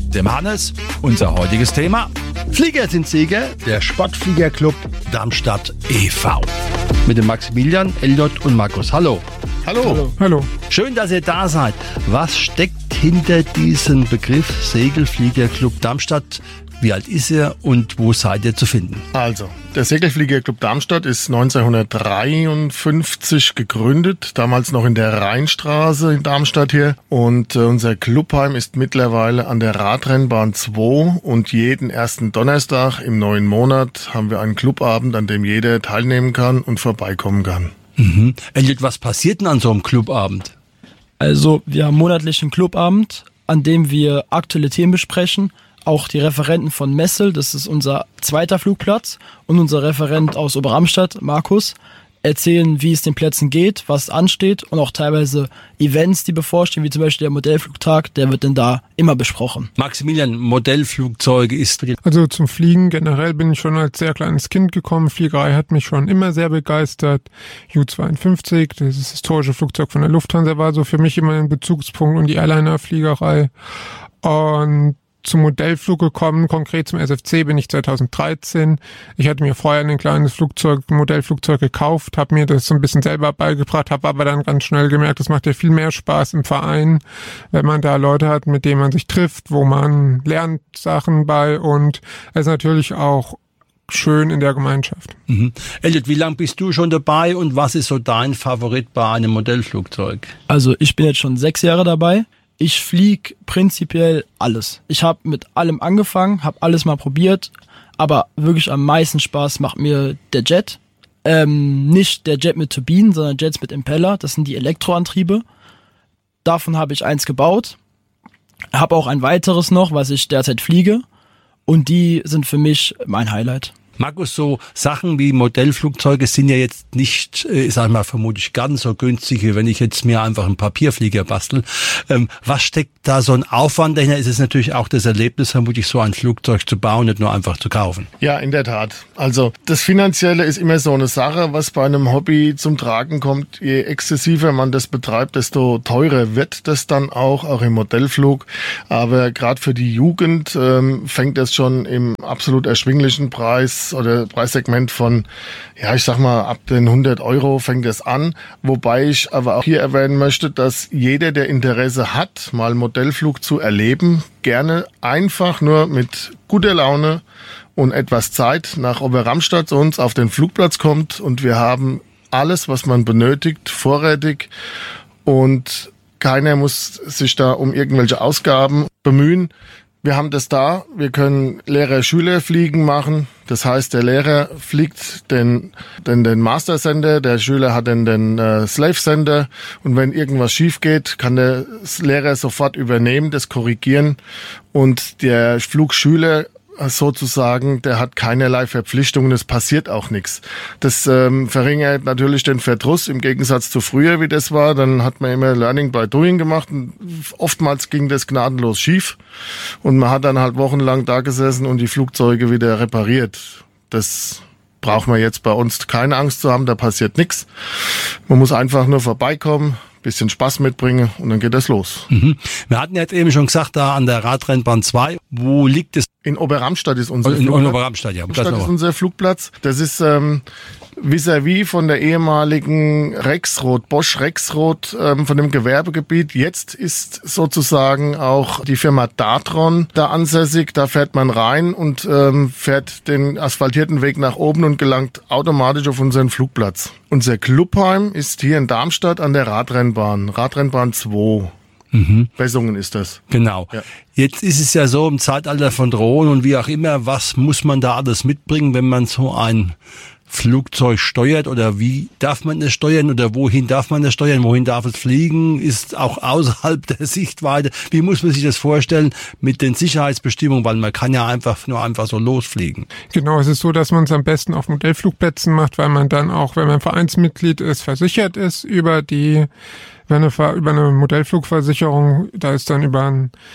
dem Hannes. Unser heutiges Thema: Flieger sind Sieger, der Sportfliegerclub Darmstadt e.V. Mit dem Maximilian, Elliot und Markus. Hallo. Hallo. Schön, dass ihr da seid. Was steckt hinter diesem Begriff Segelfliegerclub Darmstadt? Wie alt ist er und wo seid ihr zu finden? Also, der Segelfliegerclub Darmstadt ist 1953 gegründet, damals noch in der Rheinstraße in Darmstadt hier. Und unser Clubheim ist mittlerweile an der Radrennbahn 2 und jeden ersten Donnerstag im neuen Monat haben wir einen Clubabend, an dem jeder teilnehmen kann und vorbeikommen kann. Mhm. Elliot, was passiert denn an so einem Clubabend? Also, wir haben monatlich einen Clubabend, an dem wir aktuelle Themen besprechen. Auch die Referenten von Messel, das ist unser zweiter Flugplatz, und unser Referent aus Oberamstadt, Markus, erzählen, wie es den Plätzen geht, was ansteht und auch teilweise Events, die bevorstehen, wie zum Beispiel der Modellflugtag, der wird dann da immer besprochen. Maximilian, Modellflugzeuge ist für die... Also zum Fliegen generell bin ich schon als sehr kleines Kind gekommen. Fliegerei hat mich schon immer sehr begeistert. Ju-52, das historische Flugzeug von der Lufthansa, war so für mich immer ein Bezugspunkt und die Airliner-Fliegerei. Und zum Modellflug gekommen, konkret zum SFC bin ich 2013. Ich hatte mir vorher ein kleines Modellflugzeug gekauft, habe mir das so ein bisschen selber beigebracht, habe aber dann ganz schnell gemerkt, das macht ja viel mehr Spaß im Verein, wenn man da Leute hat, mit denen man sich trifft, wo man lernt Sachen bei, und es ist natürlich auch schön in der Gemeinschaft. Mhm. Elliot, wie lange bist du schon dabei und was ist so dein Favorit bei einem Modellflugzeug? Also ich bin jetzt schon 6 Jahre dabei. Ich fliege prinzipiell alles. Ich habe mit allem angefangen, habe alles mal probiert, aber wirklich am meisten Spaß macht mir der Jet. Nicht der Jet mit Turbinen, sondern Jets mit Impeller. Das sind die Elektroantriebe. Davon habe ich eins gebaut. Habe auch ein weiteres noch, was ich derzeit fliege. Und die sind für mich mein Highlight. Markus, so Sachen wie Modellflugzeuge sind ja jetzt nicht, sag ich mal, vermutlich ganz so günstig, wie wenn ich jetzt mir einfach einen Papierflieger bastel. Was steckt da so ein Aufwand dahinter? Ist es natürlich auch das Erlebnis, vermutlich so ein Flugzeug zu bauen, nicht nur einfach zu kaufen? Ja, in der Tat. Also das Finanzielle ist immer so eine Sache, was bei einem Hobby zum Tragen kommt. Je exzessiver man das betreibt, desto teurer wird das dann auch im Modellflug. Aber gerade für die Jugend fängt das schon im absolut erschwinglichen Preis oder Preissegment von, ja, ich sag mal, ab den 100 € fängt es an. Wobei ich aber auch hier erwähnen möchte, dass jeder, der Interesse hat, mal Modellflug zu erleben, gerne einfach nur mit guter Laune und etwas Zeit nach Oberamstadt zu uns auf den Flugplatz kommt, und wir haben alles, was man benötigt, vorrätig, und keiner muss sich da um irgendwelche Ausgaben bemühen. Wir haben das da, wir können Lehrer-Schüler-Fliegen machen. Das heißt, der Lehrer fliegt den Master-Sender, der Schüler hat den Slave-Sender, und wenn irgendwas schief geht, kann der Lehrer sofort übernehmen, das korrigieren, und der Flugschüler sozusagen, der hat keinerlei Verpflichtungen, es passiert auch nichts. Das verringert natürlich den Verdruss im Gegensatz zu früher, wie das war. Dann hat man immer Learning by Doing gemacht, und oftmals ging das gnadenlos schief, und man hat dann halt wochenlang da gesessen und die Flugzeuge wieder repariert. Das braucht man jetzt bei uns keine Angst zu haben, da passiert nichts. Man muss einfach nur vorbeikommen, bisschen Spaß mitbringen, und dann geht das los. Mhm. Wir hatten jetzt eben schon gesagt, da an der Radrennbahn 2, wo liegt es? In Oberamstadt ist unser Flugplatz. In Oberamstadt, ja. Oberamstadt ist unser Flugplatz. Das ist vis-à-vis von der ehemaligen Bosch Rexroth, von dem Gewerbegebiet. Jetzt ist sozusagen auch die Firma Datron da ansässig. Da fährt man rein und fährt den asphaltierten Weg nach oben und gelangt automatisch auf unseren Flugplatz. Unser Clubheim ist hier in Darmstadt an der Radrennbahn 2. Bessungen ist das. Genau. Ja. Jetzt ist es ja so im Zeitalter von Drohnen und wie auch immer, was muss man da alles mitbringen, wenn man so ein Flugzeug steuert, oder wie darf man es steuern oder wohin darf man es steuern, wohin darf es fliegen, ist auch außerhalb der Sichtweite. Wie muss man sich das vorstellen mit den Sicherheitsbestimmungen, weil man kann ja einfach so losfliegen. Genau, es ist so, dass man es am besten auf Modellflugplätzen macht, weil man dann auch, wenn man Vereinsmitglied ist, versichert ist über eine Modellflugversicherung. Da ist dann über ein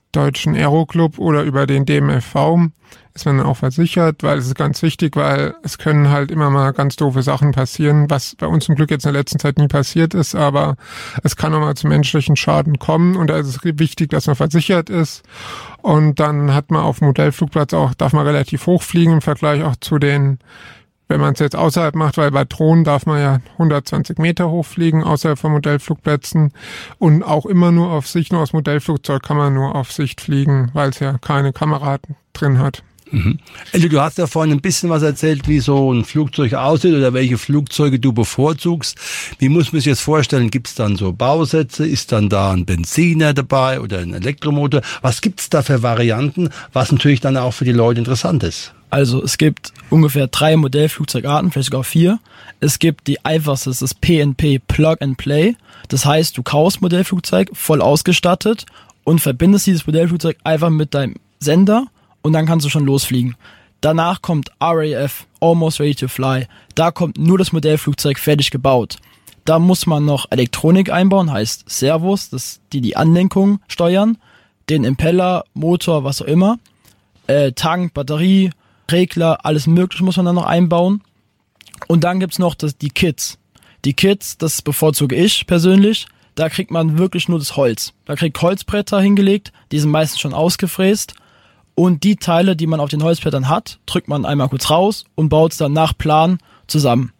Deutschen Aeroclub oder über den DMFV ist man dann auch versichert, weil es ist ganz wichtig, weil es können halt immer mal ganz doofe Sachen passieren, was bei uns zum Glück jetzt in der letzten Zeit nie passiert ist, aber es kann auch mal zu menschlichen Schaden kommen und da ist es wichtig, dass man versichert ist. Und dann hat man auf dem Modellflugplatz auch, darf man relativ hoch fliegen im Vergleich auch zu den, wenn man es jetzt außerhalb macht, weil bei Drohnen darf man ja 120 Meter hochfliegen außerhalb von Modellflugplätzen und auch immer nur auf Sicht, nur aus Modellflugzeug kann man nur auf Sicht fliegen, weil es ja keine Kamera drin hat. Mhm. Elli, du hast ja vorhin ein bisschen was erzählt, wie so ein Flugzeug aussieht oder welche Flugzeuge du bevorzugst. Wie muss man sich das vorstellen? Gibt es dann so Bausätze? Ist dann da ein Benziner dabei oder ein Elektromotor? Was gibt es da für Varianten, was natürlich dann auch für die Leute interessant ist? Also es gibt ungefähr 3 Modellflugzeugarten, vielleicht sogar 4. Es gibt die einfachste, das ist PNP, Plug and Play. Das heißt, du kaufst Modellflugzeug voll ausgestattet und verbindest dieses Modellflugzeug einfach mit deinem Sender und dann kannst du schon losfliegen. Danach kommt RAF, Almost Ready to Fly. Da kommt nur das Modellflugzeug fertig gebaut. Da muss man noch Elektronik einbauen, heißt Servos, die Anlenkung steuern, den Impeller, Motor, was auch immer, Tank, Batterie, Regler, alles mögliche muss man dann noch einbauen. Und dann gibt's noch die Kits. Die Kits, das bevorzuge ich persönlich. Da kriegt man wirklich nur das Holz. Da kriegt Holzbretter hingelegt, die sind meistens schon ausgefräst. Und die Teile, die man auf den Holzbrettern hat, drückt man einmal kurz raus und baut es dann nach Plan zusammen.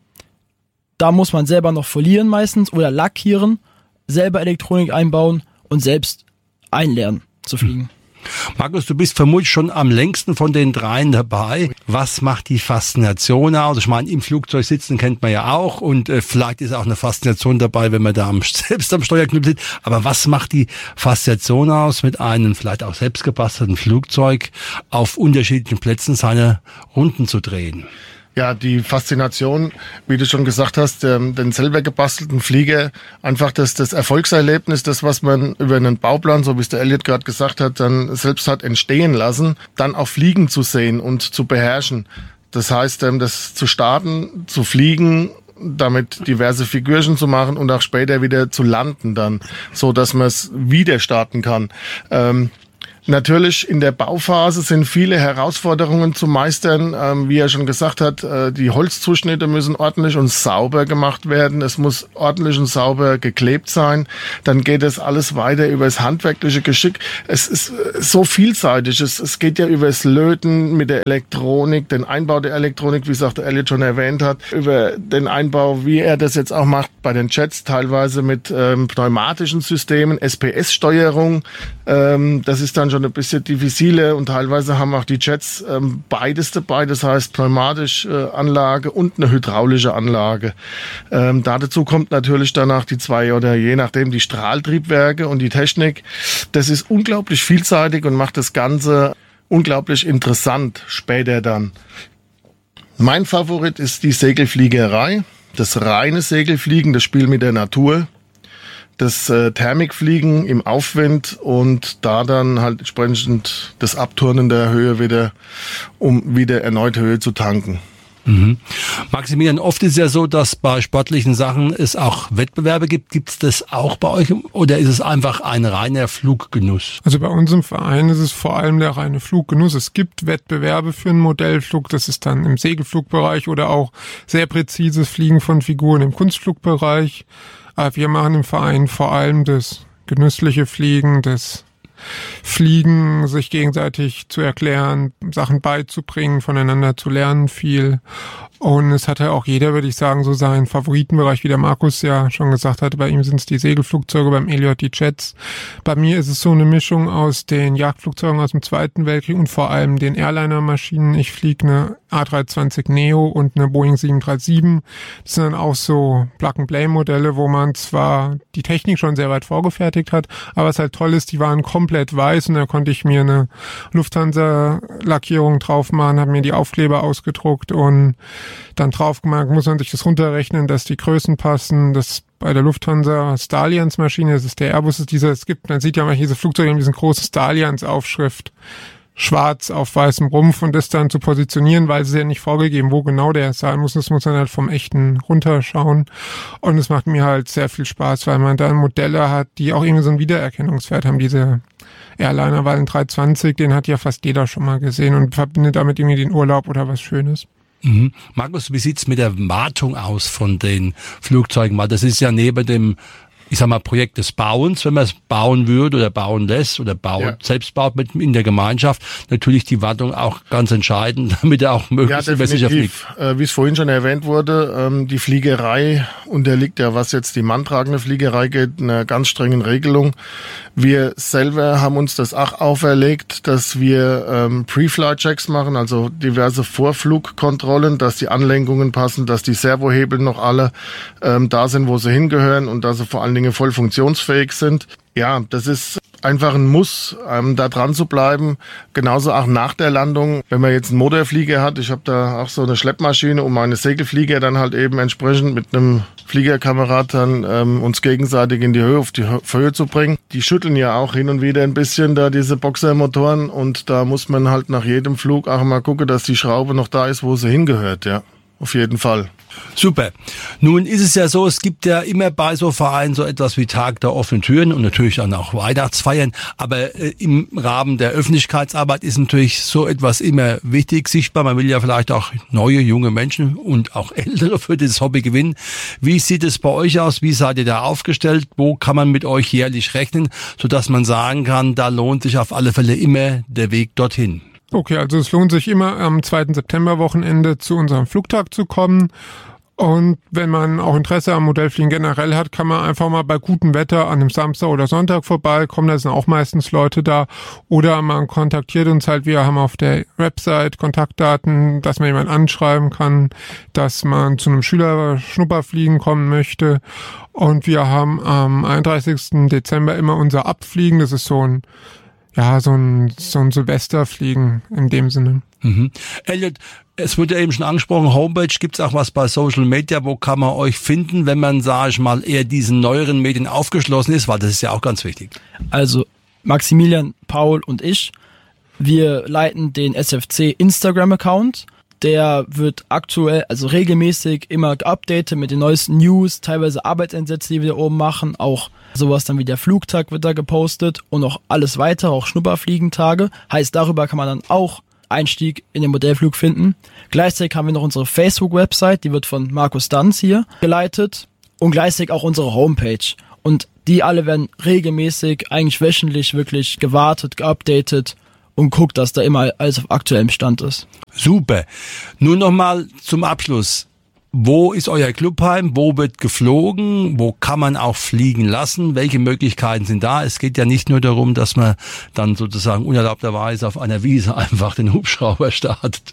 Da muss man selber noch folieren meistens oder lackieren, selber Elektronik einbauen und selbst einlernen zu fliegen. Markus, du bist vermutlich schon am längsten von den 3 dabei. Was macht die Faszination aus? Ich meine, im Flugzeug sitzen kennt man ja auch und vielleicht ist auch eine Faszination dabei, wenn man da selbst am Steuerknüppel sitzt. Aber was macht die Faszination aus, mit einem vielleicht auch selbst gebastelten Flugzeug auf unterschiedlichen Plätzen seine Runden zu drehen? Ja, die Faszination, wie du schon gesagt hast, den selber gebastelten Flieger, einfach das Erfolgserlebnis, das, was man über einen Bauplan, so wie es der Elliot gerade gesagt hat, dann selbst hat entstehen lassen, dann auch fliegen zu sehen und zu beherrschen. Das heißt, das zu starten, zu fliegen, damit diverse Figürchen zu machen und auch später wieder zu landen dann, so dass man es wieder starten kann. Natürlich in der Bauphase sind viele Herausforderungen zu meistern. Wie er schon gesagt hat, die Holzzuschnitte müssen ordentlich und sauber gemacht werden. Es muss ordentlich und sauber geklebt sein. Dann geht es alles weiter über das handwerkliche Geschick. Es ist so vielseitig. Es geht ja über das Löten mit der Elektronik, den Einbau der Elektronik, wie es auch der Elliot schon erwähnt hat, über den Einbau, wie er das jetzt auch macht bei den Jets, teilweise mit pneumatischen Systemen, SPS-Steuerung. Das ist dann schon ein bisschen diffizile und teilweise haben auch die Jets beides dabei, das heißt pneumatische Anlage und eine hydraulische Anlage. Dazu kommt natürlich danach die 2 oder je nachdem die Strahltriebwerke und die Technik. Das ist unglaublich vielseitig und macht das Ganze unglaublich interessant später dann. Mein Favorit ist die Segelfliegerei, das reine Segelfliegen, das Spiel mit der Natur. Das Thermikfliegen im Aufwind und da dann halt entsprechend das Abturnen der Höhe wieder, um wieder erneut Höhe zu tanken. Mhm. Maximilian, oft ist ja so, dass bei sportlichen Sachen es auch Wettbewerbe gibt. Gibt es das auch bei euch oder ist es einfach ein reiner Fluggenuss? Also bei uns im Verein ist es vor allem der reine Fluggenuss. Es gibt Wettbewerbe für einen Modellflug, das ist dann im Segelflugbereich oder auch sehr präzises Fliegen von Figuren im Kunstflugbereich. Aber wir machen im Verein vor allem das genüssliche Fliegen, das Fliegen, sich gegenseitig zu erklären, Sachen beizubringen, voneinander zu lernen viel. Und es hat ja auch jeder, würde ich sagen, so seinen Favoritenbereich, wie der Markus ja schon gesagt hatte. Bei ihm sind es die Segelflugzeuge, beim Elliot die Jets. Bei mir ist es so eine Mischung aus den Jagdflugzeugen aus dem Zweiten Weltkrieg und vor allem den Airliner-Maschinen. Ich fliege eine A320 Neo und eine Boeing 737. Das sind dann auch so Plug-and-Play-Modelle, wo man zwar die Technik schon sehr weit vorgefertigt hat, aber was halt toll ist, die waren komplett weiß und da konnte ich mir eine Lufthansa-Lackierung drauf machen, habe mir die Aufkleber ausgedruckt und dann drauf gemacht, muss man sich das runterrechnen, dass die Größen passen, das bei der Lufthansa Stalions-Maschine, das ist der Airbus, man sieht ja manchmal diese Flugzeuge mit diesen großen Stalions-Aufschrift schwarz auf weißem Rumpf und das dann zu positionieren, weil es ist ja nicht vorgegeben, wo genau der sein muss. Das muss man halt vom echten runterschauen. Und es macht mir halt sehr viel Spaß, weil man dann Modelle hat, die auch irgendwie so einen Wiedererkennungswert haben. Diese Airliner, weil ein 320, den hat ja fast jeder schon mal gesehen und verbindet damit irgendwie den Urlaub oder was Schönes. Mhm. Markus, wie sieht's mit der Wartung aus von den Flugzeugen? Weil das ist ja neben dem, ich sag mal, Projekt des Bauens, wenn man es bauen würde oder bauen lässt oder selbst baut mit in der Gemeinschaft, natürlich die Wartung auch ganz entscheidend, damit er auch möglichst sicher fliegt. Wie es vorhin schon erwähnt wurde, die Fliegerei unterliegt ja, was jetzt die manntragende Fliegerei geht, einer ganz strengen Regelung. Wir selber haben uns das auch auferlegt, dass wir Pre-Flight-Checks machen, also diverse Vorflugkontrollen, dass die Anlenkungen passen, dass die Servohebel noch alle da sind, wo sie hingehören und dass sie vor allen Dingen voll funktionsfähig sind. Ja, das ist einfach ein Muss, da dran zu bleiben. Genauso auch nach der Landung. Wenn man jetzt einen Motorflieger hat, ich habe da auch so eine Schleppmaschine, um meine Segelflieger dann halt eben entsprechend mit einem Fliegerkamerad dann uns gegenseitig in die Höhe, auf die Höhe zu bringen. Die schütteln ja auch hin und wieder ein bisschen da diese Boxermotoren und da muss man halt nach jedem Flug auch mal gucken, dass die Schraube noch da ist, wo sie hingehört, ja. Auf jeden Fall. Super. Nun ist es ja so, es gibt ja immer bei so Vereinen so etwas wie Tag der offenen Türen und natürlich dann auch Weihnachtsfeiern. Aber im Rahmen der Öffentlichkeitsarbeit ist natürlich so etwas immer wichtig, sichtbar. Man will ja vielleicht auch neue, junge Menschen und auch Ältere für dieses Hobby gewinnen. Wie sieht es bei euch aus? Wie seid ihr da aufgestellt? Wo kann man mit euch jährlich rechnen, sodass man sagen kann, da lohnt sich auf alle Fälle immer der Weg dorthin? Okay, also es lohnt sich immer am 2. September-Wochenende zu unserem Flugtag zu kommen. Und wenn man auch Interesse am Modellfliegen generell hat, kann man einfach mal bei gutem Wetter an einem Samstag oder Sonntag vorbeikommen. Da sind auch meistens Leute da. Oder man kontaktiert uns halt. Wir haben auf der Website Kontaktdaten, dass man jemanden anschreiben kann, dass man zu einem Schüler-Schnupperfliegen kommen möchte. Und wir haben am 31. Dezember immer unser Abfliegen. Das ist so ein Silvesterfliegen in dem Sinne. Mhm. Elliot, es wurde ja eben schon angesprochen, Homepage, gibt's auch was bei Social Media, wo kann man euch finden, wenn man, sage ich mal, eher diesen neueren Medien aufgeschlossen ist, weil das ist ja auch ganz wichtig. Also Maximilian, Paul und ich, wir leiten den SFC Instagram-Account. Der wird aktuell, also regelmäßig immer geupdatet mit den neuesten News, teilweise Arbeitseinsätze, die wir da oben machen, auch sowas dann wie der Flugtag wird da gepostet und auch alles weitere, auch Schnupperfliegentage. Heißt, darüber kann man dann auch Einstieg in den Modellflug finden. Gleichzeitig haben wir noch unsere Facebook-Website, die wird von Markus Danz hier geleitet und gleichzeitig auch unsere Homepage. Und die alle werden regelmäßig, eigentlich wöchentlich wirklich gewartet, geupdatet und guckt, dass da immer alles auf aktuellem Stand ist. Super. Nun nochmal zum Abschluss. Wo ist euer Clubheim? Wo wird geflogen? Wo kann man auch fliegen lassen? Welche Möglichkeiten sind da? Es geht ja nicht nur darum, dass man dann sozusagen unerlaubterweise auf einer Wiese einfach den Hubschrauber startet.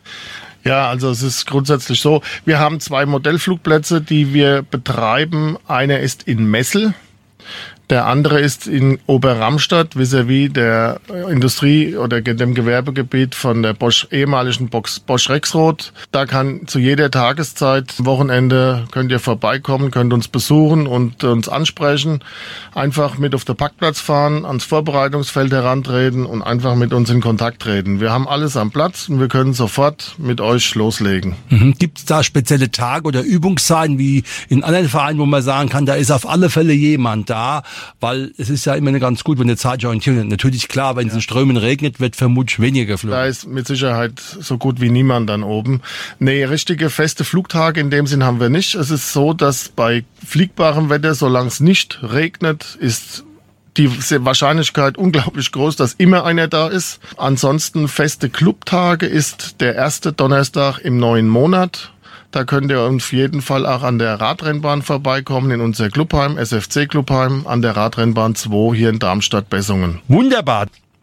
Ja, also es ist grundsätzlich so, wir haben 2 Modellflugplätze, die wir betreiben. Einer ist in Messel. Der andere ist in Oberramstadt, vis-à-vis der Industrie- oder dem Gewerbegebiet von der ehemaligen Bosch Rexroth. Da kann zu jeder Tageszeit, Wochenende, könnt ihr vorbeikommen, könnt uns besuchen und uns ansprechen. Einfach mit auf den Parkplatz fahren, ans Vorbereitungsfeld herantreten und einfach mit uns in Kontakt treten. Wir haben alles am Platz und wir können sofort mit euch loslegen. Gibt es da spezielle Tage oder Übungszeiten wie in anderen Vereinen, wo man sagen kann, da ist auf alle Fälle jemand da? Weil es ist ja immer ganz gut, wenn eine Zeitorientierung ist. Natürlich klar, wenn es in Strömen regnet, wird vermutlich weniger geflogen. Da ist mit Sicherheit so gut wie niemand dann oben. Nee, richtige feste Flugtage in dem Sinn haben wir nicht. Es ist so, dass bei fliegbarem Wetter, solange es nicht regnet, ist die Wahrscheinlichkeit unglaublich groß, dass immer einer da ist. Ansonsten feste Clubtage ist der erste Donnerstag im neuen Monat. Da könnt ihr auf jeden Fall auch an der Radrennbahn vorbeikommen, in unser Clubheim, SFC Clubheim, an der Radrennbahn 2 hier in Darmstadt-Bessungen. Wunderbar.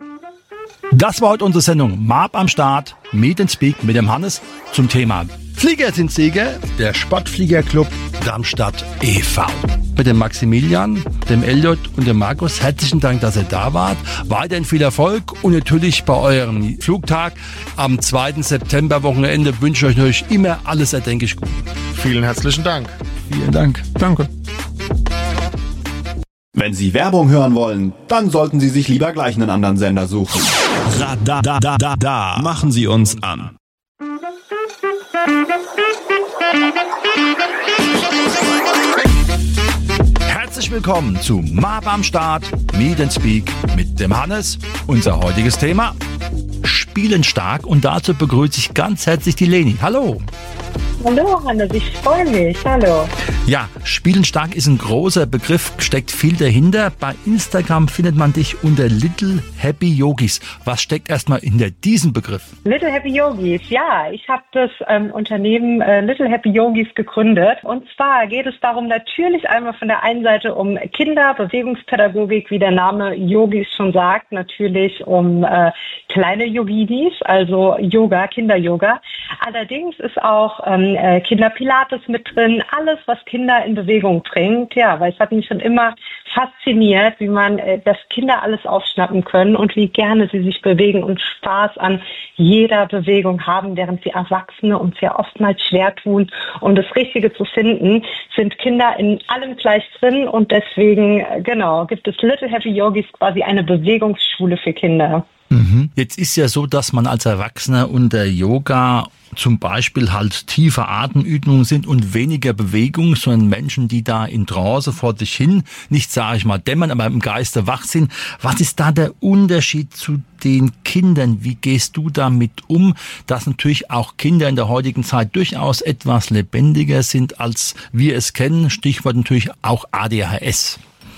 Das war heute unsere Sendung Marb am Start, Meet and Speak mit dem Hannes zum Thema Flieger sind Sieger, der Sportfliegerclub Darmstadt e.V. Mit dem Maximilian, dem Elliot und dem Markus, herzlichen Dank, dass ihr da wart. Weiterhin viel Erfolg und natürlich bei eurem Flugtag am 2. September-Wochenende wünsche ich euch immer alles erdenklich gut. Vielen herzlichen Dank. Vielen Dank. Danke. Wenn Sie Werbung hören wollen, dann sollten Sie sich lieber gleich einen anderen Sender suchen. Da machen Sie uns an. Herzlich willkommen zu MAP am Start, Meet and Speak mit dem Hannes. Unser heutiges Thema: Spielen stark, und dazu begrüße ich ganz herzlich die Leni. Hallo. Hallo Hannes, ich freue mich. Hallo. Ja, Spielen stark ist ein großer Begriff, steckt viel dahinter. Bei Instagram findet man dich unter Little Happy Yogis. Was steckt erstmal hinter diesem Begriff? Little Happy Yogis, ja. Ich habe das Unternehmen Little Happy Yogis gegründet. Und zwar geht es darum, natürlich einmal von der einen Seite um Kinder, Bewegungspädagogik, wie der Name Yogis schon sagt. Natürlich um kleine Yoginis, also Yoga, Kinder-Yoga. Allerdings ist auch Kinder-Pilates mit drin. Alles, was Kinder in Bewegung bringt. Ja, weil es hat mich schon immer fasziniert, wie man das Kinder alles aufschnappen können und wie gerne sie sich bewegen und Spaß an jeder Bewegung haben, während sie Erwachsene uns ja oftmals schwer tun. Und das Richtige zu finden, sind Kinder in allem gleich drin, und deswegen, genau, gibt es Little Happy Yogis, quasi eine Bewegungsschule für Kinder. Jetzt ist ja so, dass man als Erwachsener unter Yoga zum Beispiel halt tiefe Atemübungen sind und weniger Bewegung, sondern Menschen, die da in Trance vor sich hin, nicht sage ich mal dämmern, aber im Geiste wach sind. Was ist da der Unterschied zu den Kindern? Wie gehst du damit um, dass natürlich auch Kinder in der heutigen Zeit durchaus etwas lebendiger sind, als wir es kennen? Stichwort natürlich auch ADHS.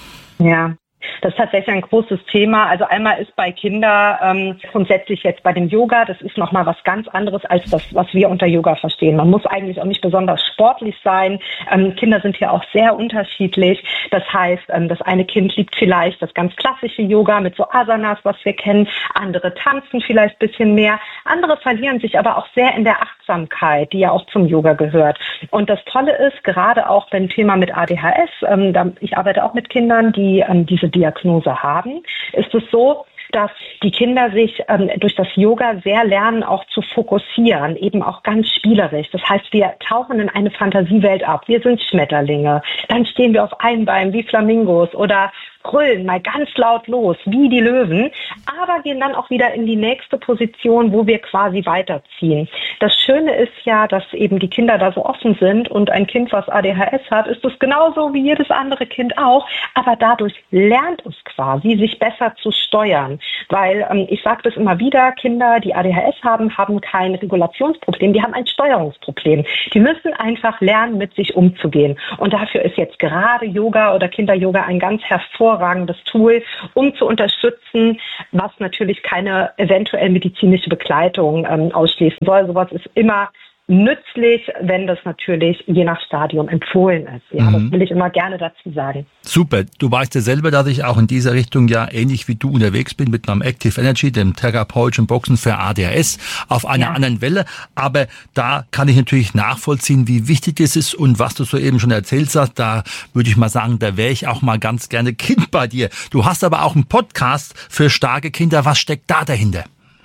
Ja. Das ist tatsächlich ein großes Thema. Also einmal ist bei Kindern grundsätzlich jetzt bei dem Yoga, das ist nochmal was ganz anderes als das, was wir unter Yoga verstehen. Man muss eigentlich auch nicht besonders sportlich sein. Kinder sind hier auch sehr unterschiedlich. Das heißt, das eine Kind liebt vielleicht das ganz klassische Yoga mit so Asanas, was wir kennen. Andere tanzen vielleicht ein bisschen mehr. Andere verlieren sich aber auch sehr in der Achtsamkeit, die ja auch zum Yoga gehört. Und das Tolle ist, gerade auch beim Thema mit ADHS, ich arbeite auch mit Kindern, die diese Diagnose haben, ist es so, dass die Kinder sich durch das Yoga sehr lernen, auch zu fokussieren, eben auch ganz spielerisch. Das heißt, wir tauchen in eine Fantasiewelt ab. Wir sind Schmetterlinge. Dann stehen wir auf einem Bein wie Flamingos oder brüllen mal ganz laut los, wie die Löwen, aber gehen dann auch wieder in die nächste Position, wo wir quasi weiterziehen. Das Schöne ist ja, dass eben die Kinder da so offen sind, und ein Kind, was ADHS hat, ist es genauso wie jedes andere Kind auch, aber dadurch lernt es quasi, sich besser zu steuern, weil ich sage das immer wieder, Kinder, die ADHS haben, haben kein Regulationsproblem, die haben ein Steuerungsproblem. Die müssen einfach lernen, mit sich umzugehen, und dafür ist jetzt gerade Yoga oder Kinder-Yoga ein ganz hervorragendes Tool, um zu unterstützen, was natürlich keine eventuell medizinische Begleitung ausschließen soll. Sowas ist immer nützlich, wenn das natürlich je nach Stadium empfohlen ist. Ja, das will ich immer gerne dazu sagen. Super. Du weißt ja selber, dass ich auch in dieser Richtung ja ähnlich wie du unterwegs bin mit meinem Active Energy, dem therapeutischen Boxen für ADHS, auf einer anderen Welle. Aber da kann ich natürlich nachvollziehen, wie wichtig es ist, und was du soeben schon erzählt hast, da würde ich mal sagen, da wäre ich auch mal ganz gerne Kind bei dir. Du hast aber auch einen Podcast für starke Kinder. Was steckt da dahinter?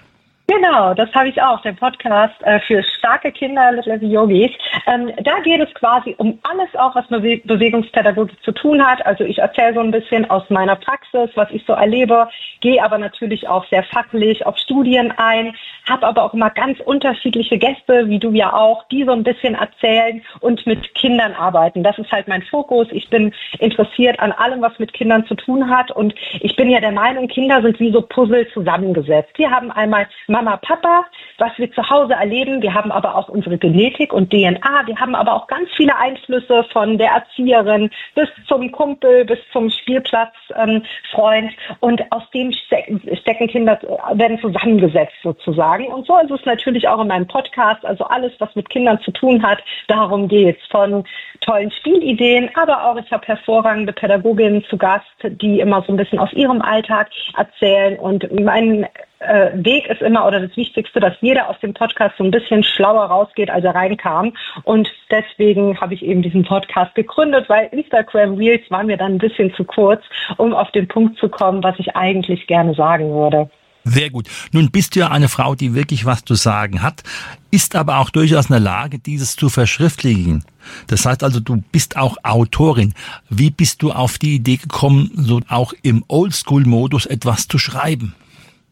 Genau, das habe ich auch, der Podcast für starke Kinder, Little Happy Yogis. Da geht es quasi um alles auch, was mit Bewegungspädagogik zu tun hat. Also ich erzähle so ein bisschen aus meiner Praxis, was ich so erlebe, gehe aber natürlich auch sehr fachlich auf Studien ein, habe aber auch immer ganz unterschiedliche Gäste, wie du ja auch, die so ein bisschen erzählen und mit Kindern arbeiten. Das ist halt mein Fokus. Ich bin interessiert an allem, was mit Kindern zu tun hat, und ich bin ja der Meinung, Kinder sind wie so Puzzle zusammengesetzt. Wir haben einmal Mama, Papa, was wir zu Hause erleben. Wir haben aber auch unsere Genetik und DNA. Wir haben aber auch ganz viele Einflüsse von der Erzieherin bis zum Kumpel, bis zum Spielplatzfreund. Und aus dem stecken Kinder, werden zusammengesetzt sozusagen. Und so ist es natürlich auch in meinem Podcast. Also alles, was mit Kindern zu tun hat, darum geht's. Von tollen Spielideen, aber auch, ich habe hervorragende Pädagoginnen zu Gast, die immer so ein bisschen aus ihrem Alltag erzählen. Und mein Weg ist immer, oder das Wichtigste, dass jeder aus dem Podcast so ein bisschen schlauer rausgeht, als er reinkam. Und deswegen habe ich eben diesen Podcast gegründet, weil Instagram Reels waren mir dann ein bisschen zu kurz, um auf den Punkt zu kommen, was ich eigentlich gerne sagen würde. Sehr gut. Nun bist du ja eine Frau, die wirklich was zu sagen hat, ist aber auch durchaus in der Lage, dieses zu verschriftlichen. Das heißt also, du bist auch Autorin. Wie bist du auf die Idee gekommen, so auch im Oldschool-Modus etwas zu schreiben?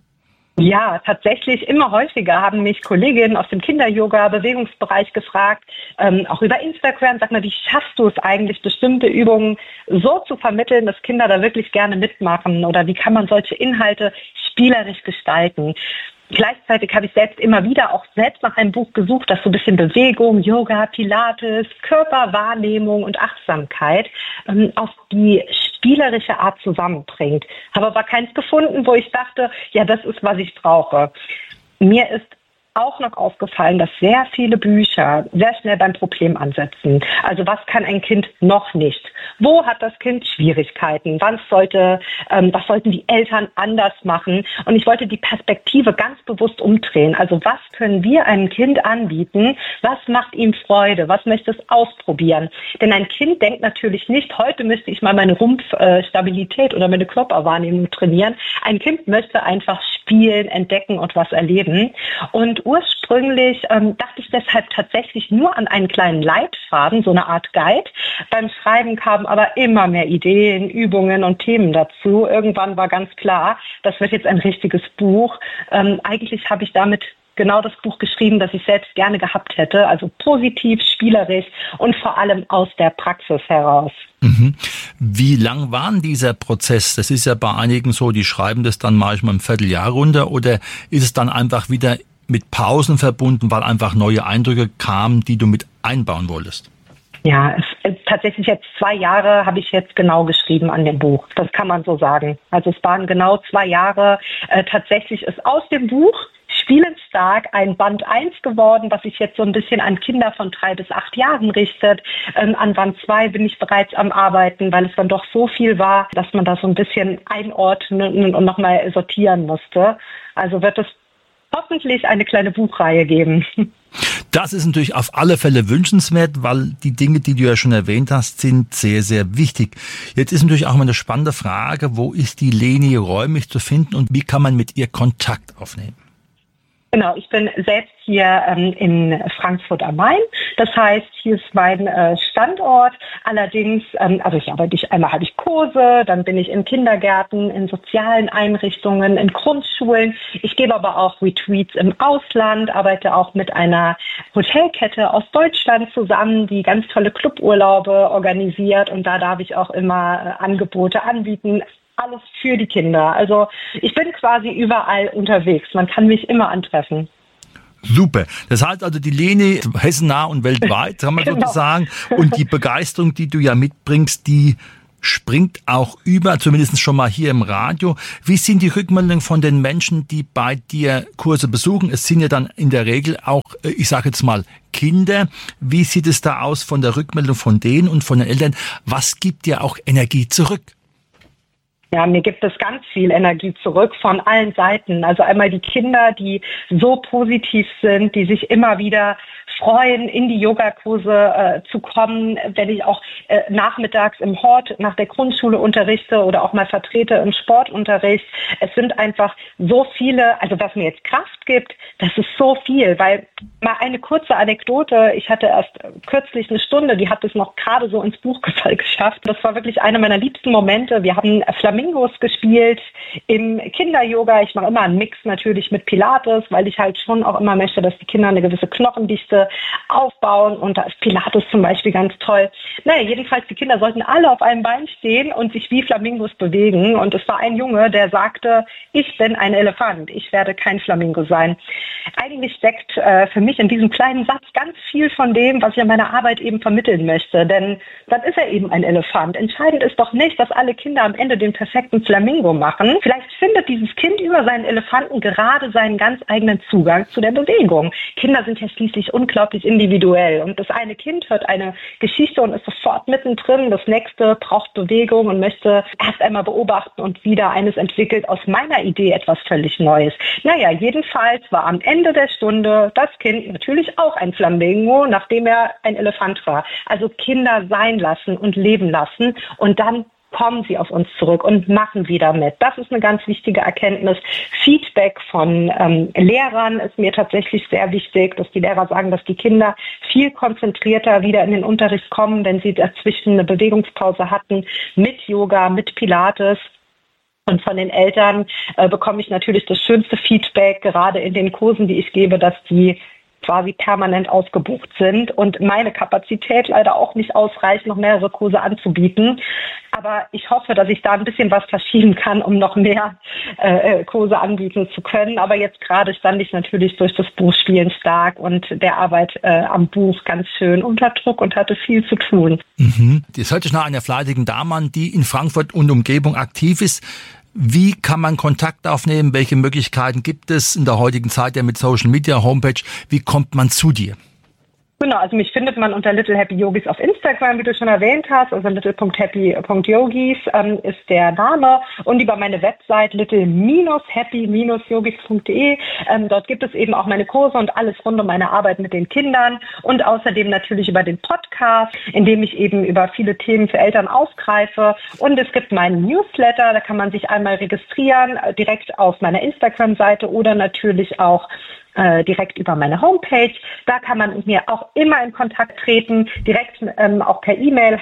Ja, tatsächlich immer häufiger haben mich Kolleginnen aus dem Kinder-Yoga-Bewegungsbereich gefragt, auch über Instagram, sag mal, wie schaffst du es eigentlich, bestimmte Übungen so zu vermitteln, dass Kinder da wirklich gerne mitmachen, oder wie kann man solche Inhalte spielerisch gestalten? Gleichzeitig habe ich immer wieder auch selbst nach einem Buch gesucht, das so ein bisschen Bewegung, Yoga, Pilates, Körperwahrnehmung und Achtsamkeit auf die spielerische Art zusammenbringt. Habe aber keins gefunden, wo ich dachte, ja, das ist, was ich brauche. Mir ist auch noch aufgefallen, dass sehr viele Bücher sehr schnell beim Problem ansetzen. Also was kann ein Kind noch nicht? Wo hat das Kind Schwierigkeiten? Was sollten die Eltern anders machen? Und ich wollte die Perspektive ganz bewusst umdrehen. Also was können wir einem Kind anbieten? Was macht ihm Freude? Was möchte es ausprobieren? Denn ein Kind denkt natürlich nicht, heute müsste ich mal meine Rumpfstabilität oder meine Körperwahrnehmung trainieren. Ein Kind möchte einfach spielen, entdecken und was erleben. Und ursprünglich dachte ich deshalb tatsächlich nur an einen kleinen Leitfaden, so eine Art Guide. Beim Schreiben kamen aber immer mehr Ideen, Übungen und Themen dazu. Irgendwann war ganz klar, das wird jetzt ein richtiges Buch. Eigentlich habe ich damit genau das Buch geschrieben, das ich selbst gerne gehabt hätte. Also positiv, spielerisch und vor allem aus der Praxis heraus. Mhm. Wie lang war denn dieser Prozess? Das ist ja bei einigen so, die schreiben das dann manchmal im Vierteljahr runter, oder ist es dann einfach wieder mit Pausen verbunden, weil einfach neue Eindrücke kamen, die du mit einbauen wolltest? Ja, tatsächlich jetzt 2 Jahre habe ich jetzt genau geschrieben an dem Buch. Das kann man so sagen. Also es waren genau 2 Jahre. Tatsächlich ist aus dem Buch Spielenstark ein Band 1 geworden, was sich jetzt so ein bisschen an Kinder von 3 bis 8 Jahren richtet. An Band 2 bin ich bereits am Arbeiten, weil es dann doch so viel war, dass man da so ein bisschen einordnen und nochmal sortieren musste. Also wird es hoffentlich eine kleine Buchreihe geben. Das ist natürlich auf alle Fälle wünschenswert, weil die Dinge, die du ja schon erwähnt hast, sind sehr, sehr wichtig. Jetzt ist natürlich auch mal eine spannende Frage, wo ist die Leni räumlich zu finden und wie kann man mit ihr Kontakt aufnehmen? Genau, ich bin selbst hier in Frankfurt am Main. Das heißt, hier ist mein Standort. Allerdings, einmal habe ich Kurse, dann bin ich in Kindergärten, in sozialen Einrichtungen, in Grundschulen. Ich gebe aber auch Retreats im Ausland, arbeite auch mit einer Hotelkette aus Deutschland zusammen, die ganz tolle Cluburlaube organisiert, und da darf ich auch immer Angebote anbieten. Alles für die Kinder. Also ich bin quasi überall unterwegs. Man kann mich immer antreffen. Super. Das heißt also, die Leni hessennah und weltweit, kann man Genau. sozusagen. Und die Begeisterung, die du ja mitbringst, die springt auch über, zumindest schon mal hier im Radio. Wie sind die Rückmeldungen von den Menschen, die bei dir Kurse besuchen? Es sind ja dann in der Regel auch, ich sage jetzt mal, Kinder. Wie sieht es da aus von der Rückmeldung von denen und von den Eltern? Was gibt dir auch Energie zurück? Ja, mir gibt es ganz viel Energie zurück von allen Seiten. Also einmal die Kinder, die so positiv sind, die sich immer wieder freuen, in die Yogakurse zu kommen, wenn ich auch nachmittags im Hort nach der Grundschule unterrichte oder auch mal vertrete im Sportunterricht. Es sind einfach so viele, also was mir jetzt Kraft gibt, das ist so viel, weil mal eine kurze Anekdote, ich hatte erst kürzlich eine Stunde, die hat es noch gerade so ins Buch geschafft. Das war wirklich einer meiner liebsten Momente. Wir haben Flamingos gespielt im Kinder-Yoga. Ich mache immer einen Mix natürlich mit Pilates, weil ich halt schon auch immer möchte, dass die Kinder eine gewisse Knochendichte aufbauen, und da ist Pilates zum Beispiel ganz toll. Naja, jedenfalls, die Kinder sollten alle auf einem Bein stehen und sich wie Flamingos bewegen, und es war ein Junge, der sagte, ich bin ein Elefant, ich werde kein Flamingo sein. Eigentlich steckt für mich in diesem kleinen Satz ganz viel von dem, was ich in meiner Arbeit eben vermitteln möchte, denn dann ist er eben ein Elefant. Entscheidend ist doch nicht, dass alle Kinder am Ende den perfekten Flamingo machen. Vielleicht findet dieses Kind über seinen Elefanten gerade seinen ganz eigenen Zugang zu der Bewegung. Kinder sind ja schließlich unglaublich individuell, und das eine Kind hört eine Geschichte und ist sofort mittendrin, das nächste braucht Bewegung und möchte erst einmal beobachten und wieder eines entwickelt aus meiner Idee etwas völlig Neues. Naja, jedenfalls war am Ende der Stunde das Kind natürlich auch ein Flamingo, nachdem er ein Elefant war. Also Kinder sein lassen und leben lassen, und dann kommen sie auf uns zurück und machen wieder mit. Das ist eine ganz wichtige Erkenntnis. Feedback von Lehrern ist mir tatsächlich sehr wichtig, dass die Lehrer sagen, dass die Kinder viel konzentrierter wieder in den Unterricht kommen, wenn sie dazwischen eine Bewegungspause hatten mit Yoga, mit Pilates. Und von den Eltern bekomme ich natürlich das schönste Feedback, gerade in den Kursen, die ich gebe, dass die quasi permanent ausgebucht sind und meine Kapazität leider auch nicht ausreicht, noch mehrere Kurse anzubieten. Aber ich hoffe, dass ich da ein bisschen was verschieben kann, um noch mehr Kurse anbieten zu können. Aber jetzt gerade stand ich natürlich durch das Buch Spielen stark und der Arbeit am Buch ganz schön unter Druck und hatte viel zu tun. Mhm. Jetzt hört sich nach einer fleißigen Dame an, die in Frankfurt und Umgebung aktiv ist. Wie kann man Kontakt aufnehmen? Welche Möglichkeiten gibt es in der heutigen Zeit ja mit Social Media, Homepage? Wie kommt man zu dir? Genau, also mich findet man unter Little Happy Yogis auf Instagram, wie du schon erwähnt hast. Also little.happy.yogis ist der Name. Und über meine Website little-happy-yogis.de. Dort gibt es eben auch meine Kurse und alles rund um meine Arbeit mit den Kindern. Und außerdem natürlich über den Podcast, in dem ich eben über viele Themen für Eltern aufgreife. Und es gibt meinen Newsletter, da kann man sich einmal registrieren, direkt auf meiner Instagram-Seite oder natürlich auch direkt über meine Homepage. Da kann man mit mir auch immer in Kontakt treten, direkt auch per E-Mail,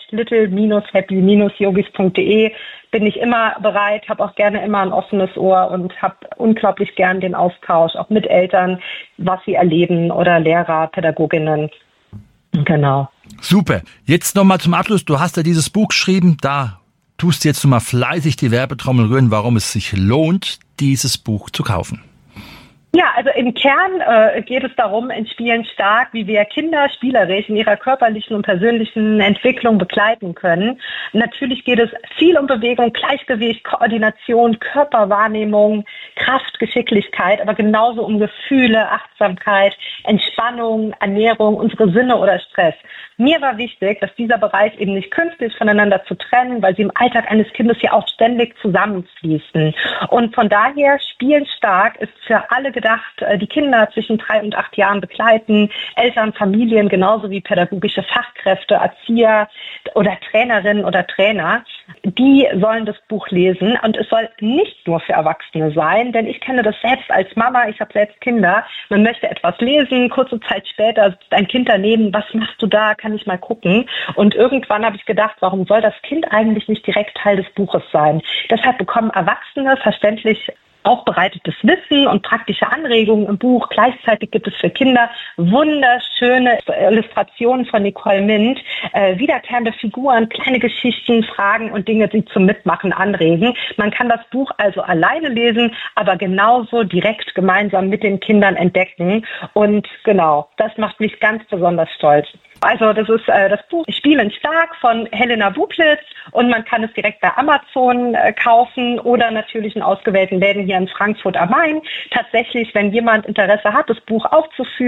hallo@little-happy-yogis.de. Bin ich immer bereit, habe auch gerne immer ein offenes Ohr und habe unglaublich gern den Austausch, auch mit Eltern, was sie erleben oder Lehrer, Pädagoginnen. Genau. Super. Jetzt nochmal zum Abschluss. Du hast ja dieses Buch geschrieben, da tust du jetzt nochmal fleißig die Werbetrommel rühren, warum es sich lohnt, dieses Buch zu kaufen. Ja, also im Kern geht es darum, in Spielen stark, wie wir Kinder spielerisch in ihrer körperlichen und persönlichen Entwicklung begleiten können. Natürlich geht es viel um Bewegung, Gleichgewicht, Koordination, Körperwahrnehmung, Kraft, Geschicklichkeit, aber genauso um Gefühle, Achtsamkeit, Entspannung, Ernährung, unsere Sinne oder Stress. Mir war wichtig, dass dieser Bereich eben nicht künstlich voneinander zu trennen, weil sie im Alltag eines Kindes ja auch ständig zusammenfließen. Und von daher, Spielen stark ist für alle gedacht, die Kinder zwischen 3 und 8 Jahren begleiten, Eltern, Familien, genauso wie pädagogische Fachkräfte, Erzieher oder Trainerinnen oder Trainer. Die sollen das Buch lesen und es soll nicht nur für Erwachsene sein, denn ich kenne das selbst als Mama, ich habe selbst Kinder. Man möchte etwas lesen, kurze Zeit später sitzt ein Kind daneben, was machst du da, kann ich mal gucken. Und irgendwann habe ich gedacht, warum soll das Kind eigentlich nicht direkt Teil des Buches sein? Deshalb bekommen Erwachsene verständlich aufbereitetes Wissen und praktische Anregungen im Buch. Gleichzeitig gibt es für Kinder wunderschöne Illustrationen von Nicole Mint, wiederkehrende Figuren, kleine Geschichten, Fragen und Dinge, die zum Mitmachen anregen. Man kann das Buch also alleine lesen, aber genauso direkt gemeinsam mit den Kindern entdecken. Und genau, das macht mich ganz besonders stolz. Also das ist das Buch Spielen stark von Helena Bublitz und man kann es direkt bei Amazon kaufen oder natürlich in ausgewählten Läden hier in Frankfurt am Main. Tatsächlich, wenn jemand Interesse hat, das Buch aufzuführen,